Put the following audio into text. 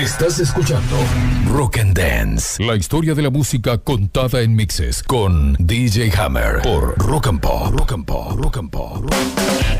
Estás escuchando Rock and Dance, la historia de la música contada en mixes con DJ Hammer por Rock and Pop. Rock and Pop. Rock and Pop.